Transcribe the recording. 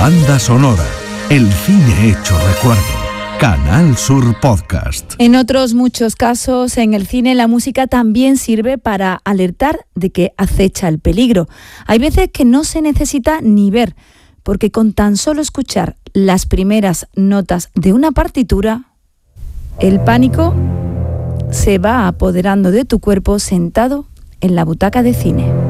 Banda sonora, el cine hecho recuerdo. Canal Sur Podcast. En otros muchos casos, en el cine, la música también sirve para alertar de que acecha el peligro. Hay veces que no se necesita ni ver, porque con tan solo escuchar las primeras notas de una partitura, el pánico se va apoderando de tu cuerpo sentado en la butaca de cine.